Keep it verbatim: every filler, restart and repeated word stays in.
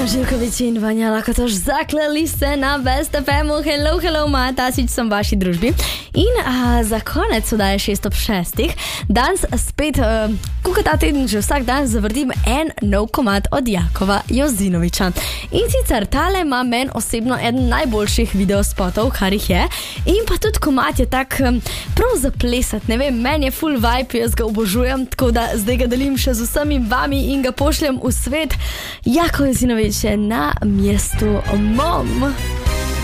Martina Živković in Vanja Lakatoš zaklali se na Best ef emu. Hello, hello, Maja Tasić sem v vaši družbi. In a, za konec oddaje šest ob šestih danes spet, uh, kako ta teden že vsak dan zavrtim en nov komad od Jakova Jozinovića. In sicer tale ima men osebno eden najboljših videospotov, kar jih je. In pa tudi komad je tak um, prav zaplesat, ne vem, men je full vibe, jaz ga obožujem, tako da zdaj ga delim še z vsemi vami in ga pošljem v svet. Jakov Jozinović je na mjestu Mom.